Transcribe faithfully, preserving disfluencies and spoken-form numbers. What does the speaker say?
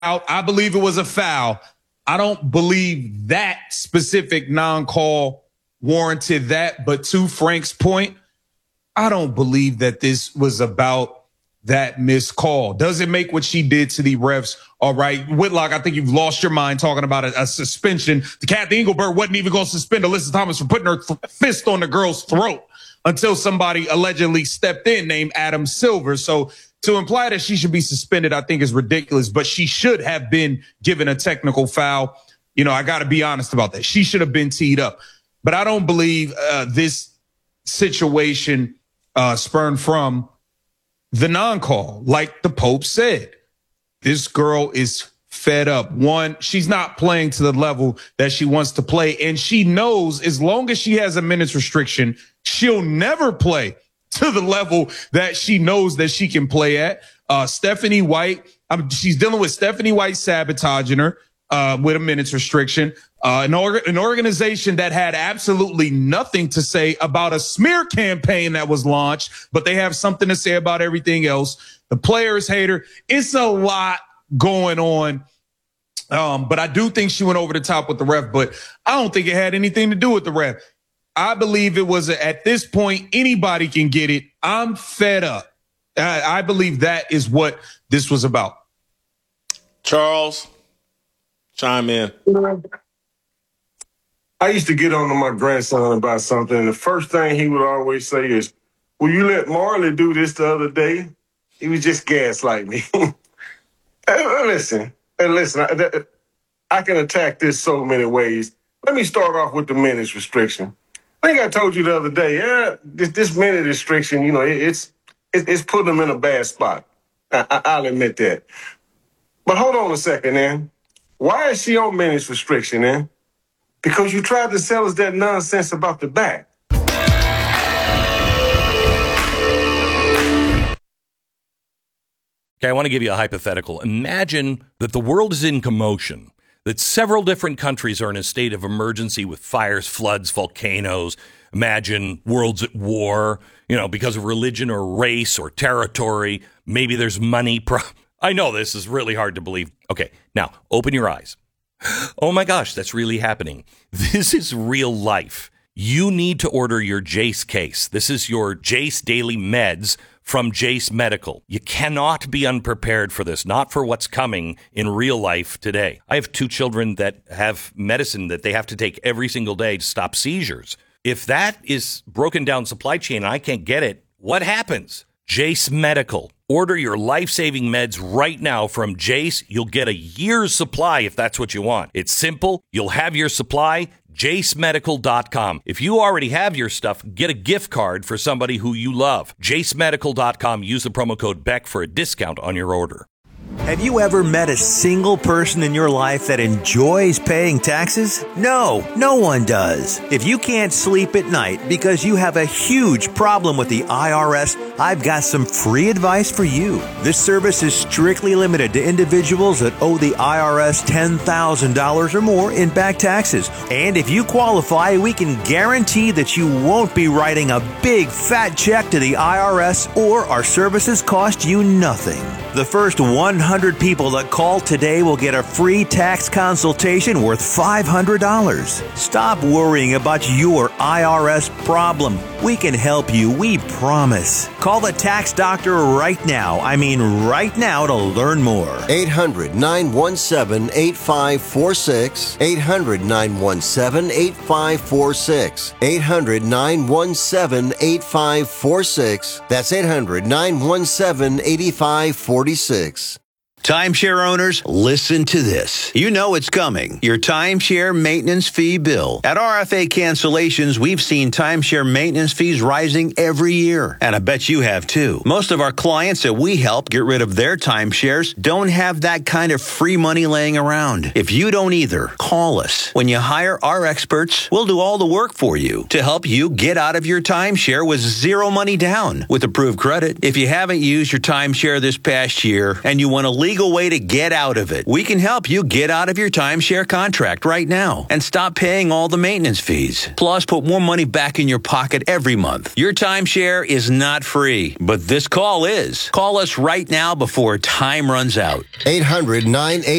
I believe it was a foul. I don't believe that specific non-call warranted that. But to Frank's point, I don't believe that this was about that missed call. Does it make what she did to the refs all right? Whitlock, I think you've lost your mind talking about a, a suspension. The Kathy Engelberg wasn't even going to suspend Alyssa Thomas for putting her th- fist on the girl's throat until somebody allegedly stepped in named Adam Silver. So to imply that she should be suspended, I think is ridiculous, but she should have been given a technical foul. You know, I got to be honest about that. She should have been teed up, but I don't believe uh, this situation uh, spurned from the non-call. Like the Pope said, this girl is fed up. One, she's not playing to the level that she wants to play, and she knows as long as she has a minutes restriction, she'll never play to the level that she knows that she can play at. Uh, Stephanie White, um, she's dealing with Stephanie White sabotaging her uh, with a minutes restriction. Uh, an, org- an organization that had absolutely nothing to say about a smear campaign that was launched, but they have something to say about everything else. The players hate her. It's a lot going on. Um, but I do think she went over the top with the ref, but I don't think it had anything to do with the ref. I believe it was a, at this point, anybody can get it. I'm fed up. I, I believe that is what this was about. Charles, chime in. I used to get on to my grandson about something, and the first thing he would always say is, "Will you let Marley do this the other day?" He was just gaslighting me. Hey, listen, hey, listen, I, I can attack this so many ways. Let me start off with the minutes restriction. I think I told you the other day, yeah, this, this minute restriction, you know, it, it's it, it's putting them in a bad spot. I, I, I'll admit that. But hold on a second, man. Why is she on minutes restriction, man? Because you tried to sell us that nonsense about the back. Okay, I want to give you a hypothetical. Imagine that the world is in commotion, that several different countries are in a state of emergency with fires, floods, volcanoes. Imagine world's at war, you know, because of religion or race or territory. Maybe there's money. Pro- I know this is really hard to believe. Okay, now open your eyes. Oh my gosh, that's really happening. This is real life. You need to order your Jace case. This is your Jace Daily Meds from Jace Medical. You cannot be unprepared for this, not for what's coming in real life today. I have two children that have medicine that they have to take every single day to stop seizures. If that is broken down supply chain and I can't get it, what happens? Jace Medical. Order your life-saving meds right now from Jace. You'll get a year's supply if that's what you want. It's simple. You'll have your supply. jace medical dot com. If you already have your stuff, get a gift card for somebody who you love. jace medical dot com. Use the promo code Beck for a discount on your order. Have you ever met a single person in your life that enjoys paying taxes? No, no one does. If you can't sleep at night because you have a huge problem with the I R S, I've got some free advice for you. This service is strictly limited to individuals that owe the I R S ten thousand dollars or more in back taxes. And if you qualify, we can guarantee that you won't be writing a big fat check to the I R S, or our services cost you nothing. The first one hundred people that call today will get a free tax consultation worth five hundred dollars. Stop worrying about your I R S problem. We can help you, we promise. Call the tax doctor right now. I mean right now to learn more. eight hundred, nine one seven, eight five four six. eight hundred, nine one seven, eight five four six. eight hundred, nine one seven, eight five four six. That's eight hundred, nine one seven, eight five four six. Timeshare owners, listen to this. You know it's coming. Your timeshare maintenance fee bill. At R F A Cancellations, we've seen timeshare maintenance fees rising every year. And I bet you have too. Most of our clients that we help get rid of their timeshares don't have that kind of free money laying around. If you don't either, call us. When you hire our experts, we'll do all the work for you to help you get out of your timeshare with zero money down with approved credit. If you haven't used your timeshare this past year and you want to leave legal way to get out of it. We can help you get out of your timeshare contract right now and stop paying all the maintenance fees. Plus, put more money back in your pocket every month. Your timeshare is not free, but this call is. Call us right now before time runs out. eight hundred nine eight